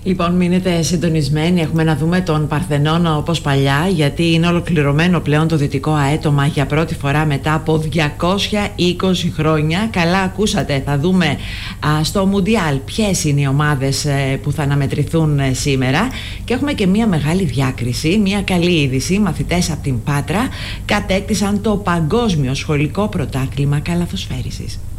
Λοιπόν, μείνετε συντονισμένοι. Έχουμε να δούμε τον Παρθενώνα όπως παλιά, γιατί είναι ολοκληρωμένο πλέον το δυτικό αέτομα για πρώτη φορά μετά από 220 χρόνια. Καλά ακούσατε. Θα δούμε στο Μουντιάλ ποιες είναι οι ομάδες που θα αναμετρηθούν σήμερα. Και έχουμε και μια μεγάλη διάκριση, μια καλή είδηση. Μαθητές από την Πάτρα κατέκτησαν το παγκόσμιο σχολικό πρωτάθλημα καλαθοσφαίρισης.